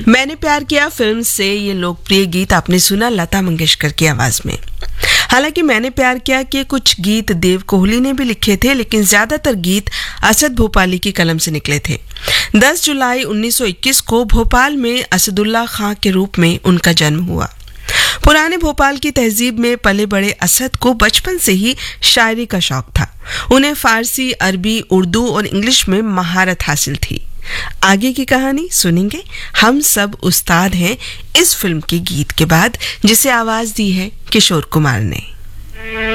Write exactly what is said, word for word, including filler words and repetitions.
मैंने प्यार किया फिल्म से ये लोकप्रिय गीत आपने सुना लता मंगेशकर की आवाज में। हालांकि मैंने प्यार किया के कुछ गीत देव कोहली ने भी लिखे थे, लेकिन ज्यादातर गीत असद भोपाली की कलम से निकले थे। दस जुलाई उन्नीस सौ इक्कीस को भोपाल में असदुल्ला खां के रूप में उनका जन्म हुआ। पुराने भोपाल की तहजीब में पले बड़े असद को बचपन से ही शायरी का शौक था। उन्हें फारसी, अरबी, उर्दू और इंग्लिश में महारत हासिल थी। आगे की कहानी सुनेंगे हम सब उस्ताद हैं इस फिल्म के गीत के बाद, जिसे आवाज दी है किशोर कुमार ने।